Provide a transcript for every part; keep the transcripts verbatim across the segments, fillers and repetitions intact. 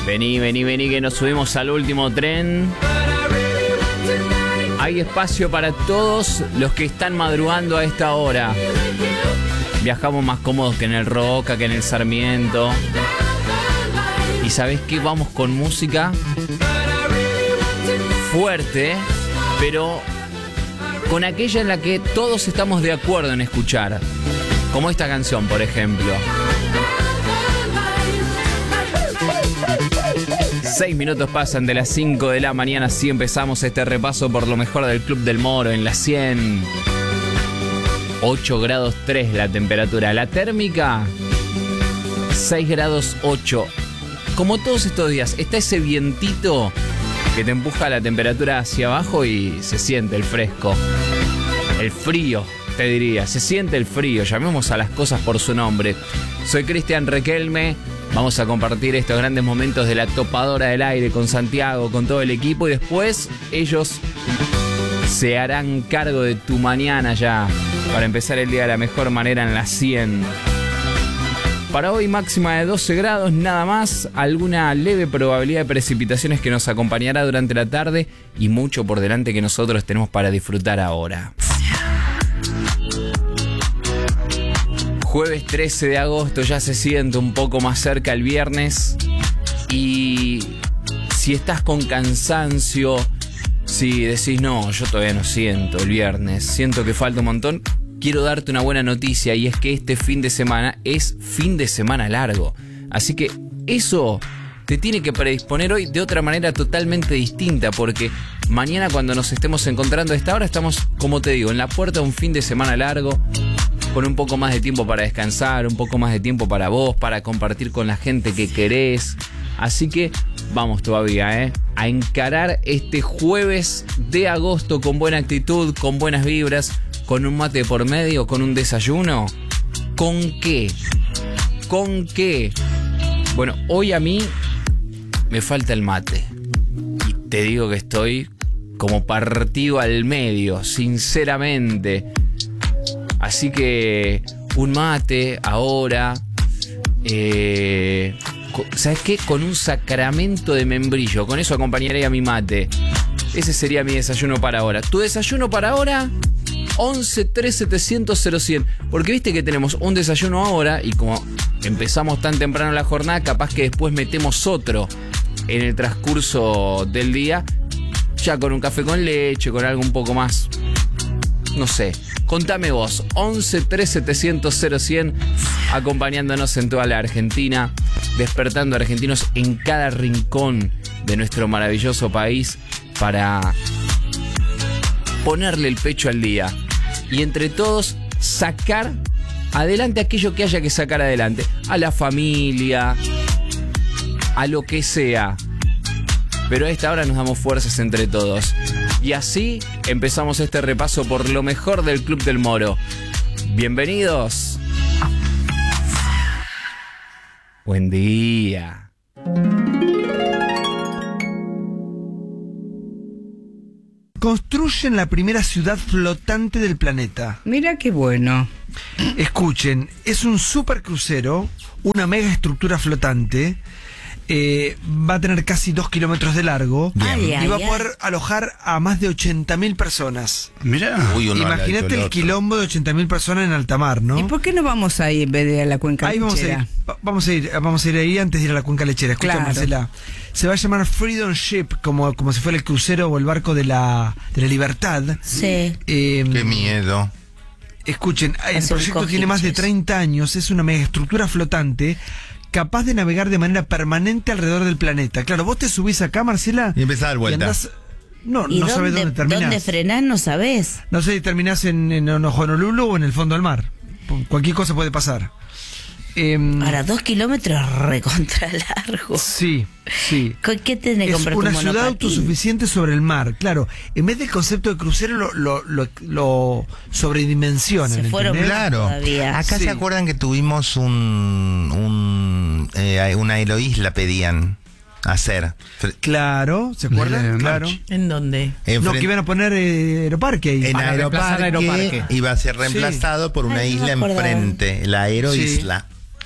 Vení, vení, vení, que nos subimos al último tren. Hay espacio para todos los que están madrugando a esta hora. Viajamos más cómodos que en el Roca, que en el Sarmiento. ¿Y sabés qué? Vamos con música fuerte, pero con aquella en la que todos estamos de acuerdo en escuchar. Como esta canción, por ejemplo. Seis minutos pasan de las cinco de la mañana. Así empezamos este repaso por lo mejor del Club del Moro en la cien. ocho grados tres la temperatura. La térmica, seis grados ocho. Como todos estos días, está ese vientito que te empuja la temperatura hacia abajo y se siente el fresco. El frío, te diría. Se siente el frío. Llamemos a las cosas por su nombre. Soy Cristian Requelme. Vamos a compartir estos grandes momentos de la topadora del aire con Santiago, con todo el equipo. Y después ellos se harán cargo de tu mañana ya, para empezar el día de la mejor manera en la cien. Para hoy máxima de doce grados, nada más. Alguna leve probabilidad de precipitaciones que nos acompañará durante la tarde. Y mucho por delante que nosotros tenemos para disfrutar ahora. Jueves trece de agosto, ya se siente un poco más cerca el viernes. Y si estás con cansancio, si decís no, yo todavía no siento el viernes, siento que falta un montón, quiero darte una buena noticia, y es que este fin de semana es fin de semana largo. Así que eso te tiene que predisponer hoy de otra manera totalmente distinta, porque mañana cuando nos estemos encontrando a esta hora estamos, como te digo, en la puerta de un fin de semana largo, con un poco más de tiempo para descansar, un poco más de tiempo para vos, para compartir con la gente que querés. Así que vamos todavía, ¿eh? a encarar este jueves de agosto con buena actitud, con buenas vibras, con un mate por medio, con un desayuno. ¿Con qué? ¿Con qué? Bueno, hoy a mí me falta el mate. Y te digo que estoy como partido al medio, sinceramente. Así que un mate ahora, eh, ¿sabes qué? Con un sacramento de membrillo, con eso acompañaría a mi mate. Ese sería mi desayuno para ahora. ¿Tu desayuno para ahora? once tres setecientos cero cien. Porque viste que tenemos un desayuno ahora y como empezamos tan temprano la jornada, capaz que después metemos otro en el transcurso del día, ya con un café con leche, con algo un poco más, no sé. Contame vos, once tres setecientos cero cien, acompañándonos en toda la Argentina, despertando argentinos en cada rincón de nuestro maravilloso país para ponerle el pecho al día y entre todos sacar adelante aquello que haya que sacar adelante, a la familia, a lo que sea. Pero a esta hora nos damos fuerzas entre todos. Y así empezamos este repaso por lo mejor del Club del Moro. Bienvenidos. Buen día. Construyen la primera ciudad flotante del planeta. Mira qué bueno. Escuchen, es un supercrucero, una mega estructura flotante. Eh, va a tener casi dos kilómetros de largo. Ay, y ay, va a ay. poder alojar a más de ochenta mil personas. Mirá. Uy, uno Imagínate el, el quilombo de ochenta mil personas en alta mar, ¿no? ¿Y por qué no vamos ahí en vez de a la cuenca Ahí vamos a, lechera? ir, va- vamos a ir, vamos a ir ahí antes de ir a la cuenca lechera. Escucha, Claro. Marcela. Se va a llamar Freedom Ship, como, como si fuera el crucero o el barco de la, de la libertad. Sí. Eh, Qué miedo. Escuchen, el Hace un proyecto tiene más de cojiches. treinta años, es una megaestructura flotante capaz de navegar de manera permanente alrededor del planeta. Claro, vos te subís acá, Marcela, Y empezás a dar vuelta. andás- no, ¿Y no sabés dónde, dónde terminás. dónde frenás? No sabés. No sé si terminás en, en Honolulu o en el fondo del mar. Cualquier cosa puede pasar. Eh, Ahora, dos kilómetros recontra largo. sí, sí. ¿Con qué tenés que Es comprar una tu ciudad monopatín? autosuficiente sobre el mar, claro. En vez del concepto de crucero lo, lo, lo, lo sobredimensionan. Se fueron ¿entendés? más Claro. todavía. Acá Sí. se acuerdan que tuvimos un, un eh, una aeroisla pedían hacer. Claro, ¿se acuerdan? De Claro. March. ¿En dónde? En No, frente- que iban a poner eh, Aeroparque ahí. en Para reemplazar Aeroparque, Aeroparque. iba a ser reemplazado por una Ay, no isla me acordaba. enfrente, la Aeroisla.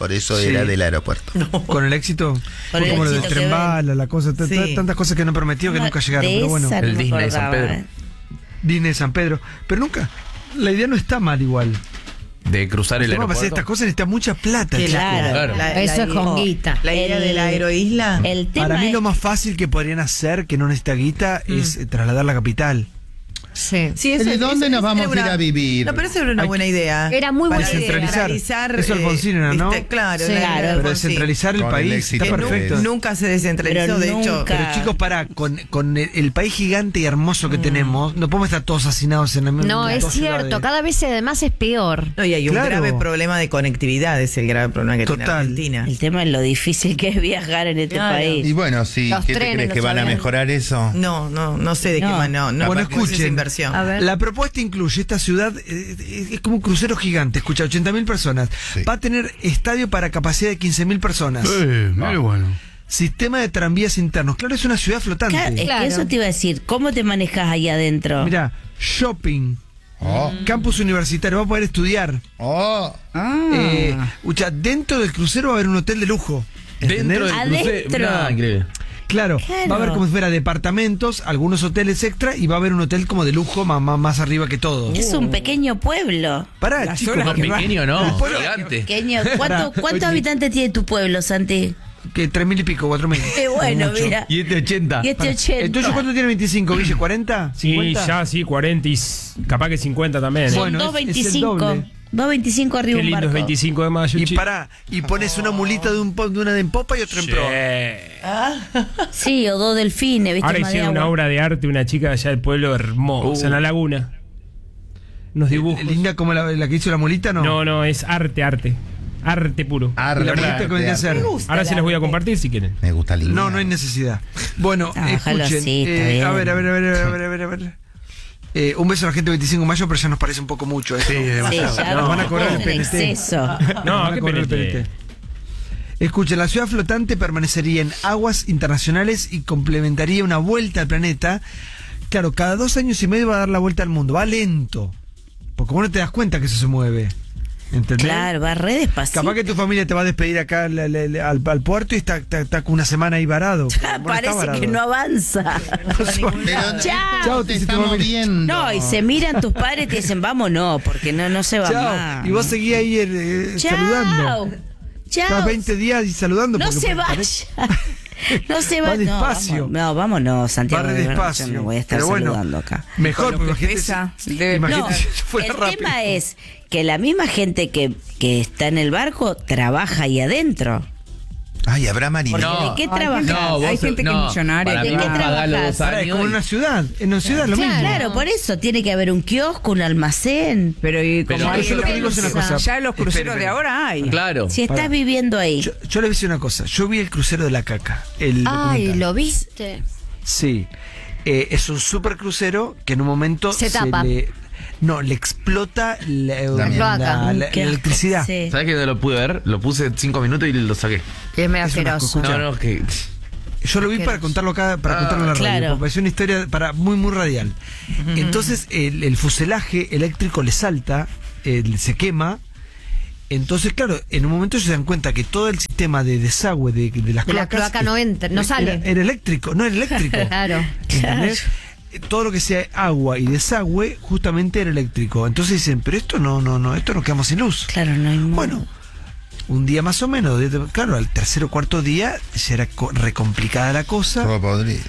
Por eso Sí. era del aeropuerto. Con el éxito, Con fue el como lo del éxito que tren ven. bala, la cosa, t- Sí. t- tantas cosas que no prometió que No, nunca llegaron, de pero bueno, esa no El me Disney de San acordaba, Pedro. eh. Disney de San Pedro, pero nunca, la idea no está mal igual. De cruzar el El tema para hacer aeropuerto. estas cosas necesita mucha plata. Que chico. Claro. Claro. La- Eso la- es con guita. La idea El- de la aeroisla. El tema Para mí es- lo más fácil que podrían hacer, que no necesita guita, es eh, trasladar la capital. Sí. Sí, eso- ¿De dónde eso- nos eso vamos era a ir una- a vivir? No, pero eso era una Hay buena idea. Era muy Para buena idea. Descentralizar. descentralizar, Eso eh, Alfonsín era, ¿no? este, claro, Sí. la- Claro. Pero Alfonsín. descentralizar el Con el país éxito está Que nu- perfecto. nunca se descentralizó, Pero de hecho. nunca. Pero chicos, pará, con, con el, el país gigante y hermoso que tenemos, no podemos estar todos hacinados en la misma No, es cierto. Cada vez además es peor. No, y hay un Claro. grave problema de conectividad, es el grave problema que tiene Total. Argentina. El tema es lo difícil que es viajar en este Claro. país. Y bueno, sí, Los ¿qué te trenes, crees? los ¿Que van a aviones. mejorar eso? No, no, no sé de qué No. manera. No, Bueno, no, no es escuchen. inversión. A ver. La propuesta incluye esta ciudad, eh, es como un crucero gigante, escucha, ochenta mil personas. Sí. Va a tener estadio para capacidad de quince mil personas. Sistema de tranvías internos. Claro, es una ciudad flotante. Claro, es Claro. que eso te iba a decir. ¿Cómo te manejas ahí adentro? Mira, shopping, Oh, campus universitario, va a poder estudiar. oh. Ah. Eh, escucha, dentro del crucero va a haber un hotel de lujo. ¿entendés? Dentro del crucero. Adentro. Mirá, increíble. Claro, Claro. va a haber como si fuera departamentos, algunos hoteles extra y va a haber un hotel como de lujo más, más, más arriba que todo. Es un pequeño pueblo. Pará, Las chicos, horas No, que, va- pequeño no, El pueblo- gigante. Pequeño. ¿Cuánto- ¿Cuántos Oye. habitantes tiene tu pueblo, Santi? que tres mil y pico, cuatro mil. Qué bueno, Mucho. mira. Y este ochenta. Y este ochenta. ¿El tuyo cuánto tiene veinticinco, Guille? ¿cuarenta? Sí, ¿cincuenta? ya sí, cuarenta y s- capaz que cincuenta también. ¿eh? Son Bueno, dos es- es el veinticinco. doble. dos veinticinco arriba Qué un lindo es barco. veinticinco de mayo. Y chi- pará, y pones una mulita de, un, po- de una de en popa y otra en Sí. proa. Sí, o dos delfines, ¿viste? Ahora Más de hicieron una agua. obra de arte, una chica de allá del pueblo hermosa, Uh. en la laguna. Unos dibujos. Linda como la, la que hizo la mulita, ¿no? No, no, es arte, arte. Arte puro. Arte, ¿Y la De verdad. mulita cómo hay que hacer? Me gusta Ahora el se las voy a arte. compartir si quieren. Me gusta lindo. No, no hay necesidad. Bueno, Ah, déjalo escuchen. así, está eh, bien. a ver, a ver, a ver, a ver, a ver, a ver. Eh, un beso a la gente de veinticinco de mayo, pero ya nos parece un poco mucho. ¿eh? Sí, ya Nos van a cobrar el en P N T. exceso. Nos No, van a qué cobrar el P N T. P N T. Escuchen, la ciudad flotante permanecería en aguas internacionales y complementaría una vuelta al planeta. Claro, cada dos años y medio va a dar la vuelta al mundo. Va lento. Porque vos no te das cuenta que eso se mueve. ¿Entendés? Claro, va re despacito. Capaz que tu familia te va a despedir acá al, al- al- al- al puerto y está, está, está con una semana ahí varado. Vos no estás Parece varado. que no avanza. Pero Chao. Chao, te te está hiciste moviendo. No, y se miran tus padres y te dicen, vamos, no, porque no, no se va Chao. más. Y vos seguís ahí eh, Chao. saludando. Chao. Estás veinte días y saludando. No porque se parece- vaya. No se Va va. No, despacio. vamos, no, vámonos, Santiago. Va re de verdad, despacio. yo no voy a estar Pero bueno, saludando acá. mejor, Con lo porque que imagínate, pesa, debe- imagínate No, si eso fuera el rápido. tema es que la misma gente que, que está en el barco trabaja ahí adentro. Ay, habrá Porque marineros. No. ¿de qué Hay trabajas? gente- No, vos Hay gente que es no, millonaria, Para ¿de mí qué vos pagalo trabajas? dos Pará, es años como y- en una ciudad. En una ciudad lo mismo. Claro, por eso tiene que haber un kiosco, un almacén. Pero, y Pero como hay yo lo que digo es una cosa. ya en los cruceros Esperen, de ahora hay. Claro. Si estás Pará. viviendo ahí. Yo, yo le voy a decir una cosa. Yo vi el crucero de la caca. El Ay, documental. ¿lo viste? Sí. Eh, es un super crucero que en un momento Se tapa. le. No, le explota la, La cloaca. la- la- Qué la electricidad. Sí. ¿Sabes que no lo pude ver? Lo puse cinco minutos y lo saqué. Que es medio Es una asqueroso. Escucha. No, no, que. Yo lo vi para contarlo acá, para contarlo en la radio, claro. porque pareció una historia para muy muy radial. Entonces el, el fuselaje eléctrico le salta, el- se quema. Entonces, claro, en un momento ellos se dan cuenta que todo el sistema de desagüe de, de las De la cloacas cloaca no entra, no era- sale. Era, eléctrico, no era eléctrico. Claro. ¿Entendés? Todo lo que sea agua y desagüe justamente era eléctrico. Entonces dicen, pero esto no, no, no, esto nos quedamos sin luz. Claro, no hay modo. Bueno, un día más o menos, de- claro, al tercer o cuarto día ya era co- recomplicada la cosa. Todo podrido.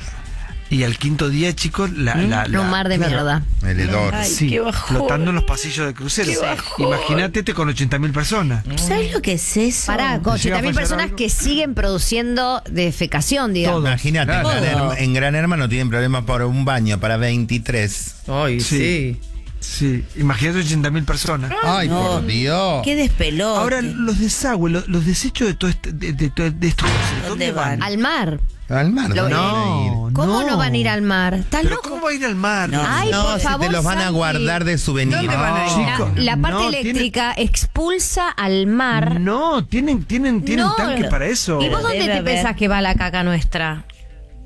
Y al quinto día, chicos, la, la, la- Un mar de claro, mierda. El hedor. Ay, Sí, qué bajón. flotando en los pasillos del crucero. Qué bajón. Imagínate este con ochenta mil personas. ¿Sabes lo que es eso? Pará, con ¿Llega a ochenta mil fallar personas algo? que siguen produciendo defecación, digamos. Todo. Imagínate, Claro. en, Gran Herma- en Gran Hermano tienen problemas por un baño para veintitrés. Ay, Sí. sí. Sí, imagínate ochenta mil personas. Ay, no. por Dios. Qué despelote. Ahora, los desagües, los, los desechos de, todo este, de, de, de- de estos cruceros, ¿dónde ¿Dónde van? van? Al mar. Al mar. Lo- ¿dónde van a ir? No, ¿Cómo no. van a ir al mar? ¿Estás ¿Pero loco? cómo va a ir al mar? No. Ay, No, por si favor, te los van a Santi. guardar de souvenir. ¿Dónde van a ir? La, Chicos, la parte no, eléctrica expulsa al mar. No, tienen, tienen, tienen No. tanque para eso. ¿Y vos dónde Debe te haber. pensás que va la caca nuestra?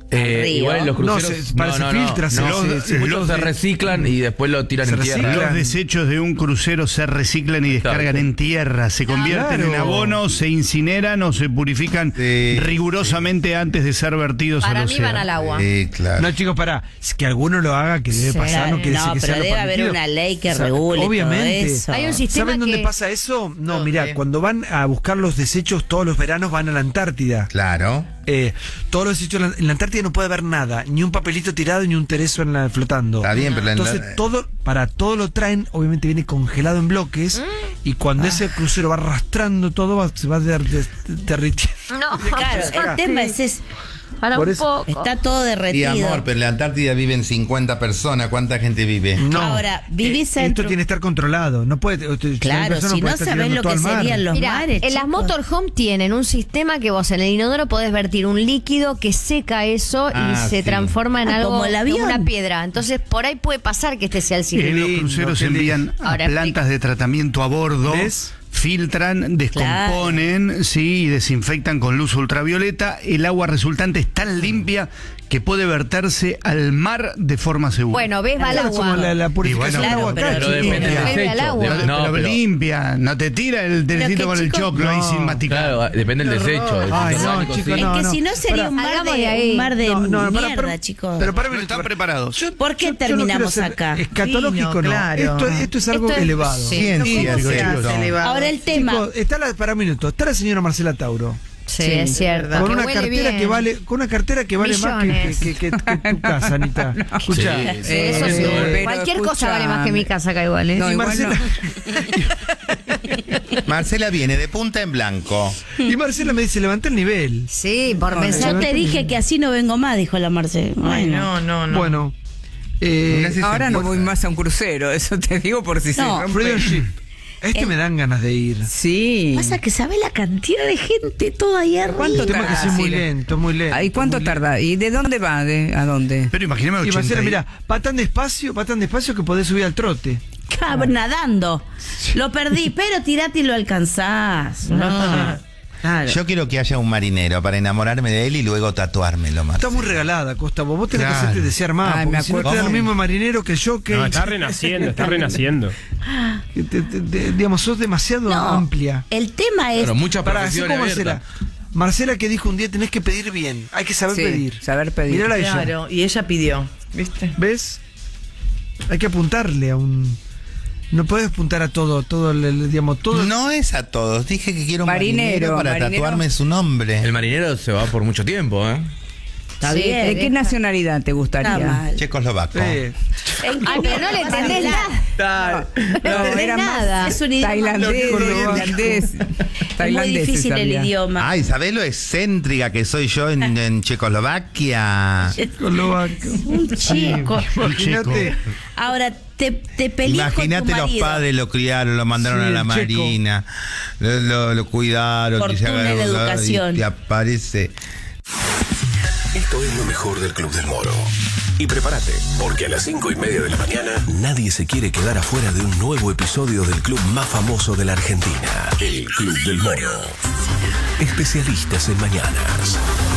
Eh, río. igual los No, cruceros se- parece filtra, se- no, se- se- muchos los se de- reciclan y después lo tiran Se en tierra. reciclan. Los desechos de un crucero se reciclan y descargan Claro. en tierra, se convierten Claro. en abono, se incineran o se purifican Sí, rigurosamente antes de ser vertidos Para al mí océano. van al agua. Sí, claro. No, chicos, pará. Es que alguno lo haga, que debe Sí. pasar, no quiere decir No, que sea pero lo debe haber permitido. una ley que O sea, regule obviamente. todo eso. Hay un sistema ¿Saben dónde que- pasa eso? No, ¿Dónde? mirá, cuando van a buscar los desechos todos los veranos van a la Antártida. Claro. Eh, todos los desechos en la, en la Antártida no puede haber nada, ni un papelito tirado ni un tereso en la, flotando. Está bien, pero la- Entonces todo, para todo lo traen, obviamente viene congelado en bloques y cuando ese crucero va arrastrando todo va- se va der- des- derritiendo. No, Claro, el tema es ese. para Por un eso- poco. Está todo Sí, derretido. amor, pero en la Antártida viven cincuenta personas. ¿Cuánta gente vive? No. Ahora, vivís Eh, adentro- Esto tiene que estar controlado. No puede. usted- una Claro, persona si puede no estar sabés tirando lo todo que al mar. serían los Mira, mares. en las chicos. motorhome tienen un sistema que vos en el inodoro podés vertir un líquido que seca eso Ah, y se sí. transforma en Ah, algo como el avión. una piedra. Entonces por ahí puede pasar que este sea el Y sistema. los lindo, cruceros qué envían a Ahora plantas de tratamiento a bordo, ¿Ves? filtran, descomponen, sí, y desinfectan con luz ultravioleta. El agua resultante es tan limpia que puede verterse al mar de forma segura. Bueno, ves, va al Claro, como agua. la, la purificación Y bueno, del agua pero- acá, Pero chicos. depende del Vuelve desecho. al agua. De- pero, no, pero pero- limpia, no te tira el terecito que, con el chicos, choclo ahí no. sin masticar. Claro, depende del desecho. Ay, Es no, plástico, chicos, sí. no. Es que si no sería Pará. un mar Hagamos de de, ahí. un mar de No, no, pará, mierda, pará. chicos. Pero para No están preparados. ¿Por qué Yo- yo no terminamos quiero ser acá? Escatológico, Fino, no. claro. Esto, esto es algo Esto es- elevado. sí. Ciencia, ¿Cómo se chicos. hace elevado? Ahora el tema. Chicos, está la, para un minuto, está la señora Marcela Tauro. Sí, Sí, es es cierto. verdad. Con Que una huele cartera bien. que vale, con una cartera que vale más que, Millones. que, que- que- que tu casa, Anita. Escuchá. Sí. Sí, eso sí. Eh, pero Cualquier cosa vale más que escúchame. mi casa acá igual. ¿eh? No, y igual Marcela, Marcela viene de punta en blanco. y Marcela me dice, levanta el nivel. Sí, por Yo mensaje. te dije que así no vengo más, dijo la Marce. Ay, Bueno. no, no, no. Bueno. Eh, Gracias. Ahora no voy más a un crucero, eso te digo por si No, se rompe. Freedom Ship. A este me dan ganas de ir. Sí. Pasa que sabe la cantidad de gente toda ahí arriba. ¿Cuánto El tema es que tarda? sí es muy Sí. lento, muy lento. ¿Y cuánto muy tarda? ¿Y de dónde va? ¿De ¿A dónde? Pero imaginemos lento. Y Marcela, ochenta y- mira, va tan despacio, va tan despacio que podés subir al trote. Cab- nadando. Lo perdí, pero tirate y lo alcanzás. No. Claro. Yo quiero que haya un marinero para enamorarme de él y luego tatuármelo más. Está muy regalada, Costa. Vos, vos tenés Claro. que hacerte desear más. Ay, porque me si no te acuerdo. da lo ¿Cómo? mismo marinero que yo, que. No, está renaciendo, está renaciendo. que te- te- te- digamos, sos demasiado No, amplia. el tema es. Pero muchas Para así profesiones como Marcela. abiertas. Marcela que dijo un día tenés que pedir bien. Hay que saber Sí, pedir. saber pedir. Mirala a ella. Claro, y ella pidió, ¿viste? ¿Ves? Hay que apuntarle a un. No puedes apuntar a todo, todo, el- el- digamos, todo. No es a todos. Dije que quiero un Marinero, marinero, para marinero. tatuarme su nombre. El marinero se va por mucho tiempo, ¿eh? Está Sí, bien. ¿De qué nacionalidad te Está gustaría? mal. Checoslovaco. Sí. Ay, pero no le entendés nada. No, entendés era más nada. Es un idioma tailandés, muy- tailandés. Es muy Tailandés se difícil el sabía. idioma. Ay, ¿sabés lo excéntrica que soy yo en, en Checoslovaquia? Checoslovaco. Un chico. Imagínate. Ahora, te, te peleas con tu Imagínate los marido. padres lo criaron, lo mandaron Sí, a la el checo. marina, lo, lo- lo cuidaron, que se Fortuna haga en la abogado, educación. y te aparece. Esto es lo mejor del Club del Moro. Y prepárate, porque a las cinco y media de la mañana nadie se quiere quedar afuera de un nuevo episodio del club más famoso de la Argentina, el Club del Moro. Especialistas en mañanas.